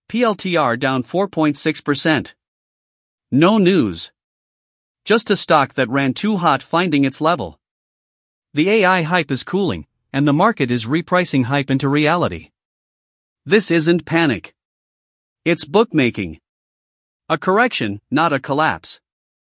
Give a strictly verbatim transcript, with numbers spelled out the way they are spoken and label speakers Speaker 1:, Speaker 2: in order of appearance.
Speaker 1: P L T R down four point six percent. No news. Just a stock that ran too hot finding its level. The A I hype is cooling, and the market is repricing hype into reality. This isn't panic. It's bookmaking. A correction, not a collapse.